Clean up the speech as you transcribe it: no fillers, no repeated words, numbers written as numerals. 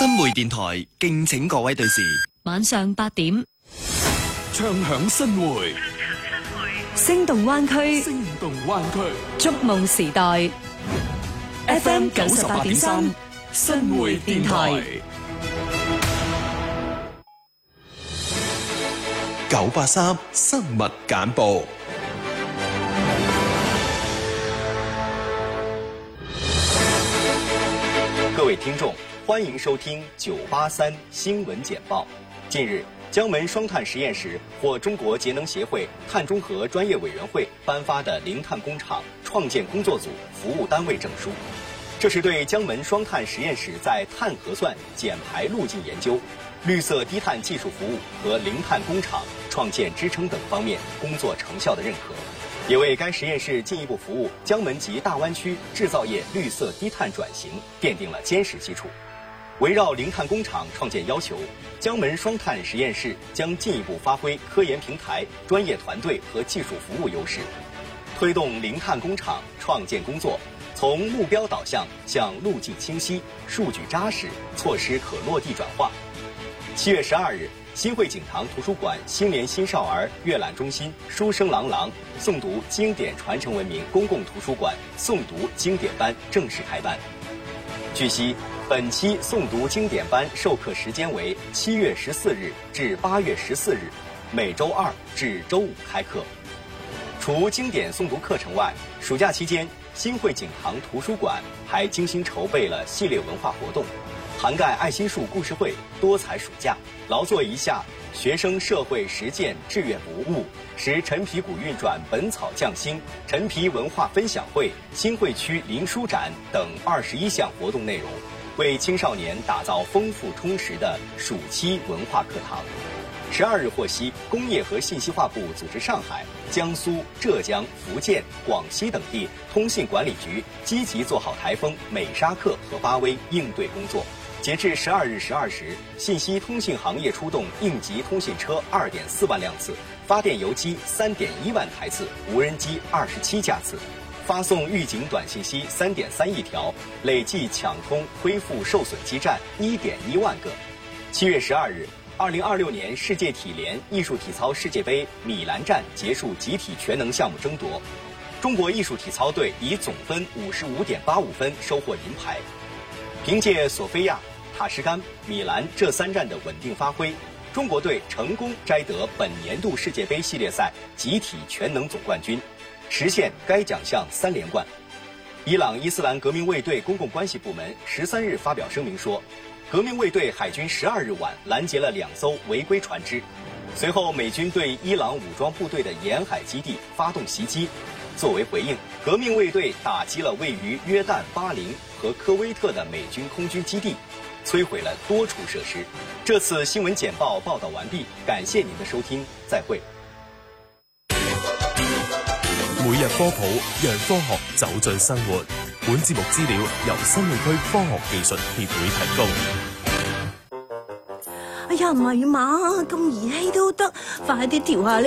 新會電台敬請各位對視。 晚上8點， 唱響新會， 聲動灣區， 聲動灣區， 觸夢時代 ，FM 98.3，新會電台。 983新聞簡報。 各位聽眾，歡迎收聽983新聞簡報。近日，江門雙碳實驗室獲中國節能協會碳中和專業委員會頒發的零碳工廠創建工作組服務單位證書。這是對江門雙碳實驗室在碳核算、減排路徑研究、綠色低碳技術服務和零碳工廠創建支撐等方面工作成效的認可，也為該實驗室進一步服務江門及大灣區製造業綠色低碳轉型奠定了堅實基礎。圍繞零碳工廠創建要求，江門雙碳實驗室將進一步發揮科研平台、專業團隊和技術服務優勢，推動零碳工廠創建工作從目標導向向路徑清晰、數據扎實、措施可落地轉化。7月12日，新會景堂圖書館新年新少兒閱覽中心書聲朗朗誦讀經典傳承文明公共圖書館誦讀經典班正式開班。據悉，本期誦讀經典班授課時間為7月14日至8月14日，每周2至周5開課。除經典誦讀課程外，暑假期間，新會景堂圖書館還精心籌備了系列文化活動，涵蓋愛心樹故事會、多彩暑假、勞作一下、學生社會實踐志願不誤、使陳皮谷運轉本草匠心、陳皮文化分享會、新會區林書展等21項活動內容，為青少年打造豐富充實的暑期文化課堂。12日獲悉，工業和信息化部組織上海、江蘇、浙江、福建、廣西等地通信管理局積極做好颱風美沙克和巴威應對工作。截至12日12時，信息通信行業出動應急通信車2.4萬輛次，發電郵機3.1萬台次，無人機27架次，發送預警短信息3.3億條，累計搶通恢復受損基站1.1萬個。7月12日，2026年世界體聯藝術體操世界盃米蘭站結束集體全能項目爭奪，中國藝術體操隊以總分55.85分收穫銀牌。憑借索菲亞、塔什干、米蘭這3站的穩定發揮，中國隊成功摘得本年度世界盃系列賽集體全能總冠軍，實現該獎項3連冠。伊朗伊斯蘭革命衛隊公共關係部門13日發表聲明說，革命衛隊海軍12日晚攔截了2艘違規船隻，隨後美軍對伊朗武裝部隊的沿海基地發動襲擊。作為回應，革命衛隊打擊了位於約旦、巴林和科威特的美軍空軍基地，摧毀了多處設施。這次新聞簡報報道完畢，感謝您的收聽，再會。 每日科普，讓科學走進生活。本節目資料由新會區科學技術協會提供。 哎呀，唔係嘛，咁兒戲都得，快啲調下